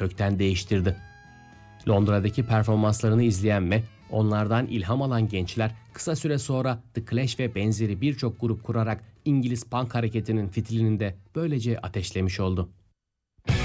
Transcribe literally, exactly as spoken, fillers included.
kökten değiştirdi. Londra'daki performanslarını izleyen ve onlardan ilham alan gençler kısa süre sonra The Clash ve benzeri birçok grup kurarak İngiliz punk hareketinin fitilini de böylece ateşlemiş oldu.